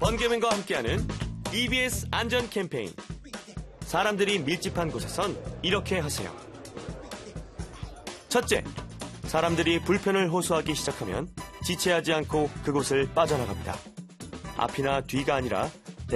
번개맨과 함께하는 EBS 안전 캠페인. 사람들이 밀집한 곳에선 이렇게 하세요. 첫째, 사람들이 불편을 호소하기 시작하면 지체하지 않고 그곳을 빠져나갑니다. 앞이나 뒤가 아니라